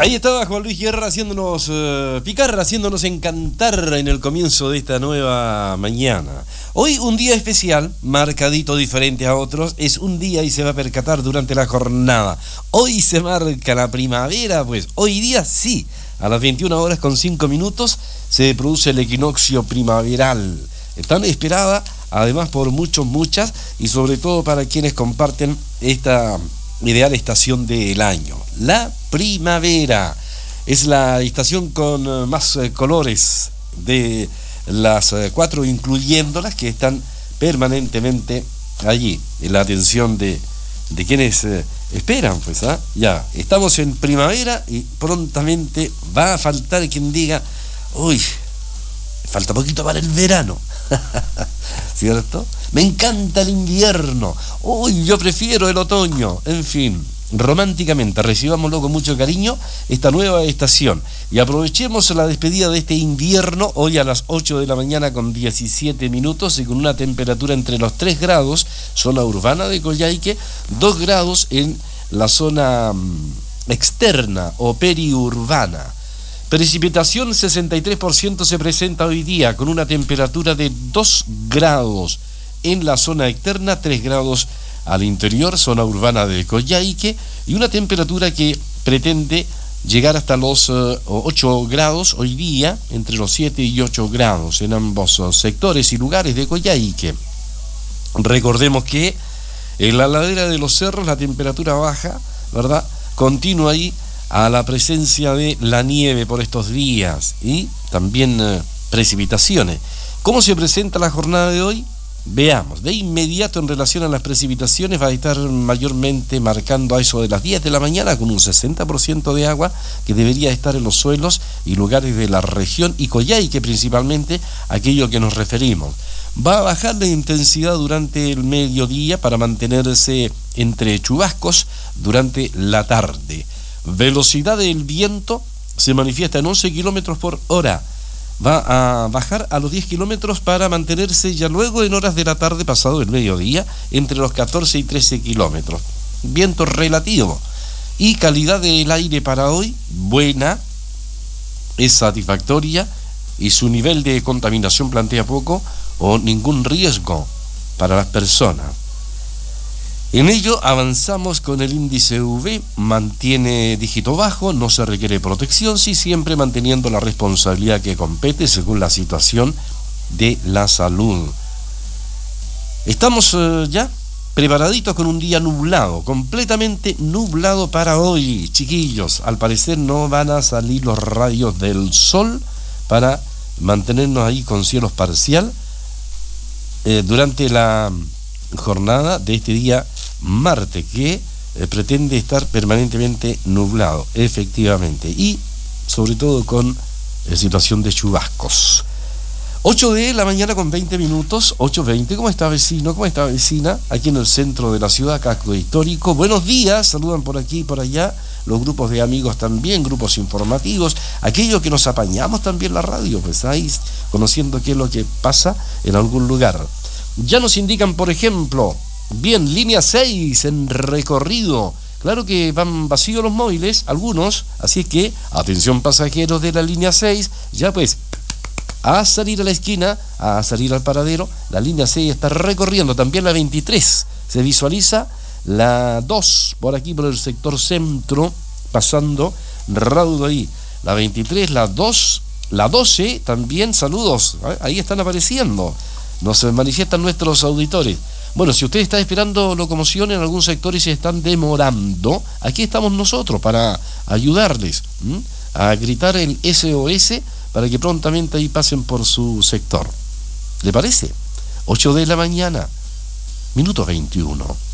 Ahí estaba Juan Luis Guerra haciéndonos picar, haciéndonos encantar en el comienzo de esta nueva mañana. Hoy un día especial, marcadito diferente a otros, es un día y se va a percatar durante la jornada. Hoy se marca la primavera, pues hoy día sí, a las 21:05 se produce el equinoccio primaveral. Tan esperada, además por muchas, y sobre todo para quienes comparten esta ideal estación del año. La primavera es la estación con más colores de las cuatro, incluyéndolas que están permanentemente allí, en la atención de quienes esperan, pues, ya, estamos en primavera y prontamente va a faltar quien diga, uy, falta poquito para el verano. ¿Cierto? Me encanta el invierno. Uy, yo prefiero el otoño. En fin, románticamente, recibámoslo con mucho cariño, esta nueva estación. Y aprovechemos la despedida de este invierno, hoy a las 8:17 y con una temperatura entre los 3 grados, zona urbana de Coyhaique, 2 grados en la zona externa o periurbana. Precipitación 63% se presenta hoy día, con una temperatura de 2 grados en la zona externa, 3 grados al interior, zona urbana de Coyhaique, y una temperatura que pretende llegar hasta los 8 grados hoy día, entre los 7 y 8 grados en ambos sectores y lugares de Coyhaique. Recordemos que en la ladera de los cerros la temperatura baja, ¿verdad? Continúa ahí a la presencia de la nieve por estos días y también precipitaciones. ¿Cómo se presenta la jornada de hoy? Veamos, de inmediato en relación a las precipitaciones va a estar mayormente marcando a eso de las 10 de la mañana con un 60% de agua que debería estar en los suelos y lugares de la región y Coyhaique principalmente, aquello que nos referimos. Va a bajar la intensidad durante el mediodía para mantenerse entre chubascos durante la tarde. Velocidad del viento se manifiesta en 11 kilómetros por hora. Va a bajar a los 10 kilómetros para mantenerse ya luego en horas de la tarde pasado el mediodía entre los 14 y 13 kilómetros. Viento relativo. Y calidad del aire para hoy, buena, es satisfactoria y su nivel de contaminación plantea poco o ningún riesgo para las personas. En ello avanzamos con el índice UV, mantiene dígito bajo, no se requiere protección, sí siempre manteniendo la responsabilidad que compete según la situación de la salud. Estamos ya preparaditos con un día nublado, completamente nublado para hoy, chiquillos. Al parecer no van a salir los rayos del sol para mantenernos ahí con cielos parcial durante la jornada de este día martes, que pretende estar permanentemente nublado, efectivamente, y sobre todo con situación de chubascos. 8 de la mañana con 20 minutos, 8:20. ¿Cómo está, vecino? ¿Cómo está, vecina? Aquí en el centro de la ciudad, casco histórico. Buenos días, saludan por aquí y por allá los grupos de amigos también, grupos informativos, aquellos que nos apañamos también la radio, pues ahí conociendo qué es lo que pasa en algún lugar. Ya nos indican, por ejemplo, bien, línea 6 en recorrido. Claro que van vacíos los móviles, algunos, así es que, atención pasajeros de la línea 6, ya pues, a salir a la esquina, a salir al paradero, la línea 6 está recorriendo, también la 23, se visualiza la 2, por aquí por el sector centro, pasando raudo ahí, la 23, la 2, la 12, también saludos, ahí están apareciendo. Nos manifiestan nuestros auditores. Bueno, si usted está esperando locomoción en algún sector y se están demorando, aquí estamos nosotros para ayudarles a gritar el SOS para que prontamente ahí pasen por su sector. ¿Le parece? 8 de la mañana, minuto 21.